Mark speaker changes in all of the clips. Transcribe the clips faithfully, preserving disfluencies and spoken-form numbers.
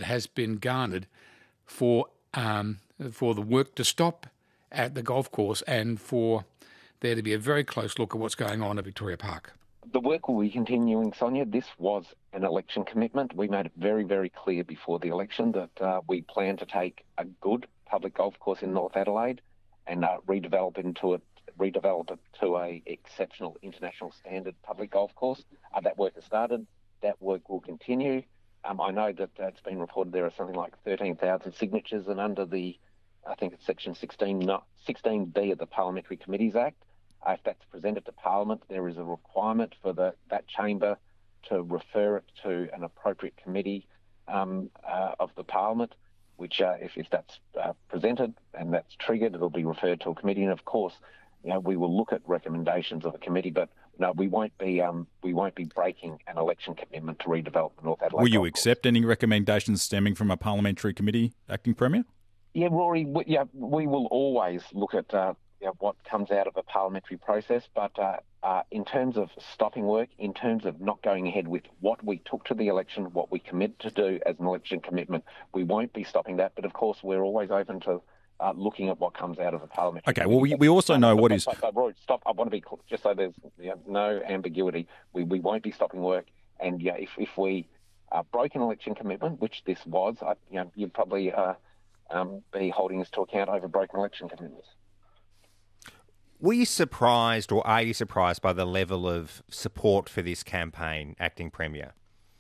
Speaker 1: has been garnered for um, for the work to stop at the golf course and for there to be a very close look at what's going on at Victoria Park?
Speaker 2: The work will be continuing, Sonia. This was an election commitment. We made it very, very clear before the election that uh, we plan to take a good public golf course in North Adelaide and uh, redevelop into it, redevelop it to a exceptional international standard public golf course. Uh, that work has started. That work will continue. Um, I know that uh, it's been reported there are something like thirteen thousand signatures, and under the, I think it's Section sixteen, sixteen B of the Parliamentary Committees Act, Uh, if that's presented to Parliament, there is a requirement for the, that chamber to refer it to an appropriate committee um, uh, of the Parliament, which uh, if, if that's uh, presented and that's triggered, it'll be referred to a committee. And of course, you know, we will look at recommendations of a committee, but no, we won't be um, we won't be breaking an election commitment to redevelop the North Adelaide.
Speaker 3: Will you
Speaker 2: Golf
Speaker 3: accept
Speaker 2: course.
Speaker 3: any recommendations stemming from a parliamentary committee, Acting Premier?
Speaker 2: Yeah, Rory. We, yeah, we will always look at Uh, You know, what comes out of a parliamentary process, but uh, uh, in terms of stopping work, in terms of not going ahead with what we took to the election, what we committed to do as an election commitment, we won't be stopping that. But of course, we're always open to uh, looking at what comes out of a parliamentary.
Speaker 3: Okay, well, we, we also know what is.
Speaker 2: But, but, but, stop! I want to be clear, just so there's you know, no ambiguity. We we won't be stopping work, and yeah, if if we uh, broke an election commitment, which this was, I, you know, you'd probably uh, um, be holding us to account over broken election commitments.
Speaker 4: Were you surprised, or are you surprised by the level of support for this campaign, Acting Premier?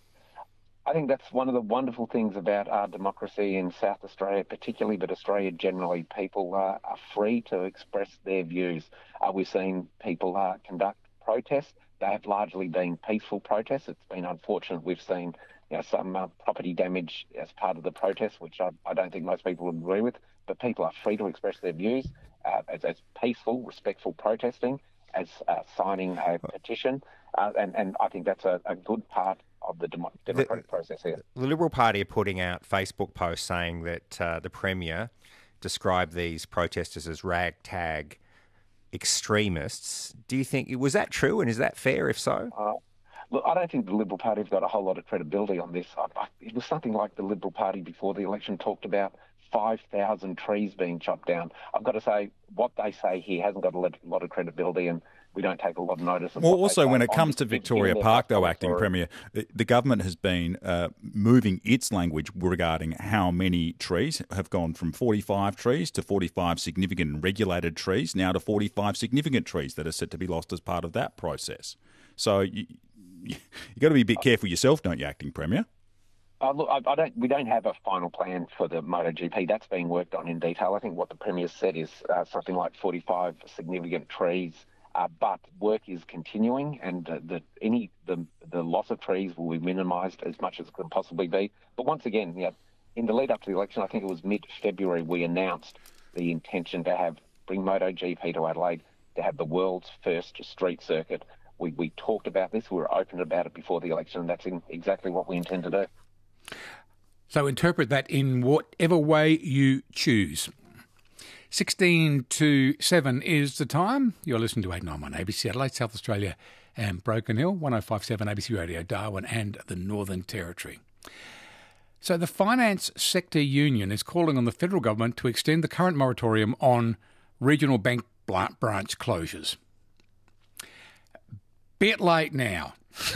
Speaker 2: I think that's one of the wonderful things about our democracy in South Australia, particularly, but Australia generally. People uh, are free to express their views. Uh, we've seen people uh, conduct protests. They have largely been peaceful protests. It's been unfortunate. We've seen you know, some uh, property damage as part of the protest, which I, I don't think most people would agree with. But people are free to express their views uh, as, as peaceful, respectful protesting, as uh, signing a petition. Uh, and, and I think that's a, a good part of the dem- democratic the, process here.
Speaker 4: The Liberal Party are putting out Facebook posts saying that uh, the Premier described these protesters as ragtag extremists. Do you think, was that true, and is that fair if so?
Speaker 2: Uh, look, I don't think the Liberal Party have got a whole lot of credibility on this. I, I, it was something like the Liberal Party before the election talked about five thousand trees being chopped down. I've got to say, what they say here hasn't got a lot of credibility, and we don't take a lot of notice of
Speaker 3: Well,
Speaker 2: what
Speaker 3: also,
Speaker 2: they say
Speaker 3: when it
Speaker 2: on
Speaker 3: comes to
Speaker 2: the-
Speaker 3: Victoria
Speaker 2: given their
Speaker 3: Park, though,
Speaker 2: backstory.
Speaker 3: Acting Premier, the, the government has been uh, moving its language regarding how many trees have gone from forty-five trees to forty-five significant and regulated trees, now to forty-five significant trees that are said to be lost as part of that process. So you, you, you've got to be a bit careful yourself, don't you, Acting Premier?
Speaker 2: Uh, look, I, I don't. We don't have a final plan for the MotoGP. That's being worked on in detail. I think what the Premier said is uh, something like forty-five significant trees, uh, but work is continuing, and uh, the any the the loss of trees will be minimised as much as it can possibly be. But once again, you know, in the lead up to the election, I think it was mid-February, we announced the intention to have bring MotoGP to Adelaide, to have the world's first street circuit. We we talked about this. We were open about it before the election, and that's in exactly what we intend to do.
Speaker 1: So interpret that in whatever way you choose. sixteen to seven is the time. You're listening to eight ninety-one A B C Adelaide, South Australia and Broken Hill, one oh five point seven A B C Radio Darwin and the Northern Territory. So the Finance Sector Union is calling on the federal government to extend the current moratorium on regional bank branch closures. Bit late now.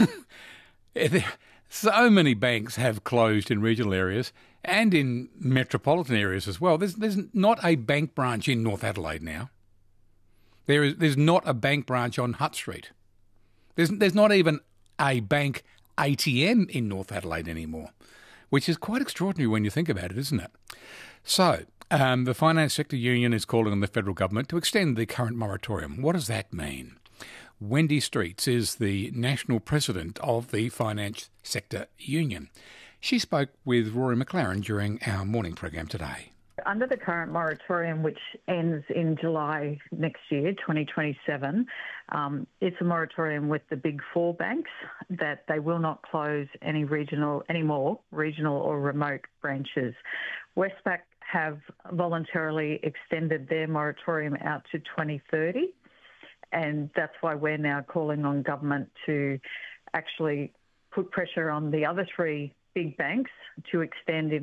Speaker 1: So many banks have closed in regional areas and in metropolitan areas as well. There's there's not a bank branch in North Adelaide now. There is there's not a bank branch on Hutt Street. There's there's not even a bank A T M in North Adelaide anymore, which is quite extraordinary when you think about it, isn't it? So um, the Finance Sector Union is calling on the federal government to extend the current moratorium. What does that mean? Wendy Streets is the national president of the Finance Sector Union. She spoke with Rory McLaren during our morning program today.
Speaker 5: Under the current moratorium, which ends in July next year, twenty twenty-seven, um, it's a moratorium with the big four banks that they will not close any regional, any more regional or remote branches. Westpac have voluntarily extended their moratorium out to twenty thirty. And that's why we're now calling on government to actually put pressure on the other three big banks to extend in